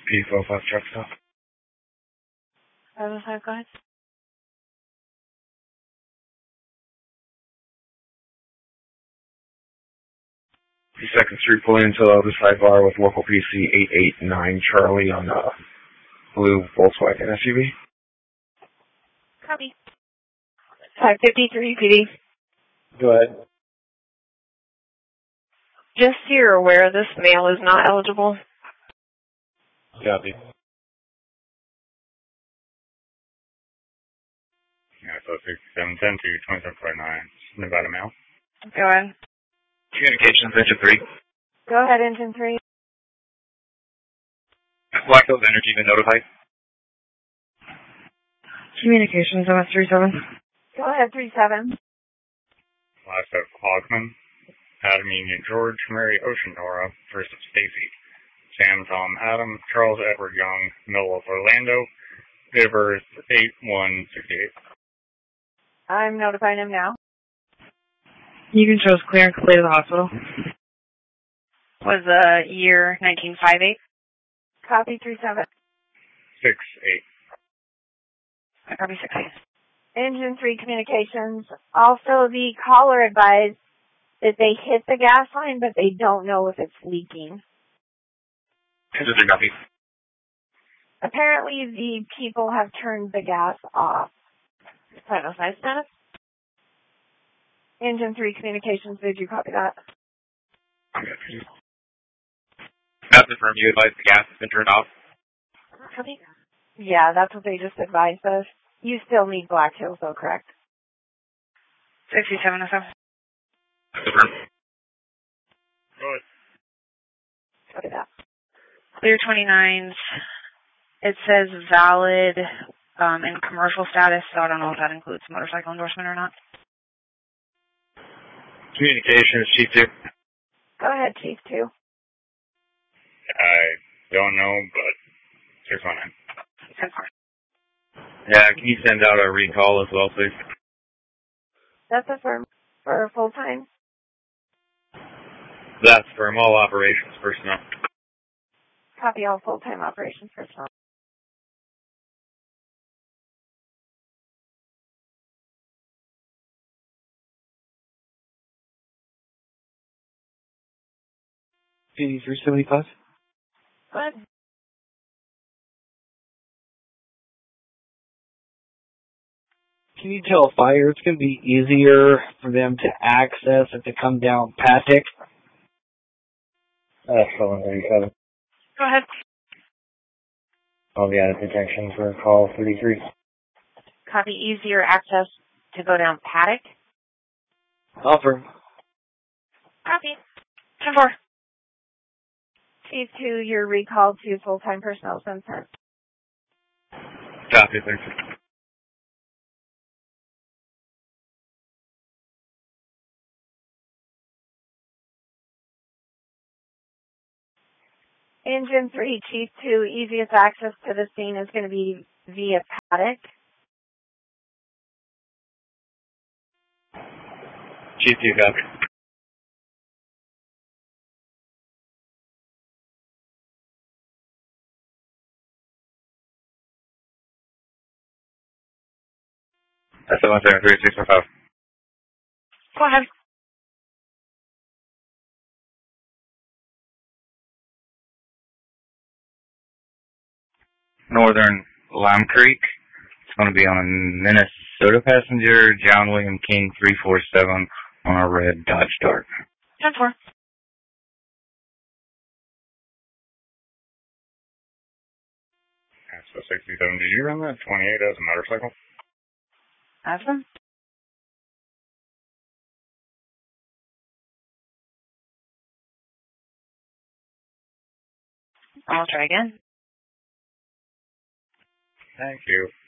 P45 truck stop. 505, go ahead. Second Street pulling into the other sidebar with local PC 889 Charlie on the blue Volkswagen SUV. Copy. 553 PD. Go ahead. Just so you're aware, this male is not eligible. Copy. Yeah, so 6710 to 2749, Nevada Mail. Go ahead. Communications, engine 3. Go ahead, engine 3. Black Hills Energy been notified? Communications, MS37. Go ahead, 37. Last of Hogman, Adam Union George, Mary Ocean Nora, first of Stacy, Sam Tom Adam, Charles Edward Young, middle of Orlando, date of birth 8/1/68. I'm notifying him now. You can show us clearance to the hospital. Was year 1958. Copy 37. 6/8. Copy 6/8. Engine 3 communications. Also, the caller advised that they hit the gas line, but they don't know if it's leaking. Engine 3 copy. Apparently, the people have turned the gas off. Final size status. Engine 3 communications, did you copy that? Okay. That's confirmed. You advised the gas has been turned off? Copy. Yeah, that's what they just advised us. You still need Black Hills, though, correct? 6707. Confirmed. Good. Copy that. Clear 29s. It says valid in commercial status, so I don't know if that includes motorcycle endorsement or not. Communications, Chief 2. Go ahead, Chief 2. I don't know, but 619. 10-4. Yeah, can you send out a recall as well, please? That's a firm for full-time. That's for all operations personnel. Copy all full-time operations personnel. PD375. Go ahead. Can you tell fire it's going to be easier for them to access if they come down Patek? That's 737. Go ahead. I'll be out of detection for call 33. Copy easier access to go down Paddock. Offer. Copy. 10-4. Chief 2, your recall to full-time personnel has been sent. Copy, thanks. Engine 3, Chief 2, easiest access to the scene is going to be via Paddock. Chief 2, copy. That's 773-615. Go ahead. Northern Lime Creek. It's going to be on a Minnesota passenger, John William King 347 on a red Dodge Dart. 10-4. So 67, did you run that 28 as a motorcycle? Awesome. I'll try again. Thank you.